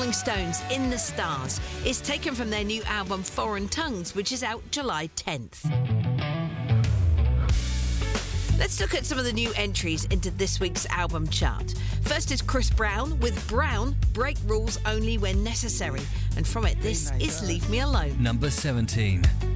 Rolling Stones, In the Stars, is taken from their new album Foreign Tongues, which is out July 10th. Let's look at some of the new entries into this week's album chart. First is Chris Brown with Brown, Break Rules Only When Necessary. And from it, this is Leave Me Alone. Number 17.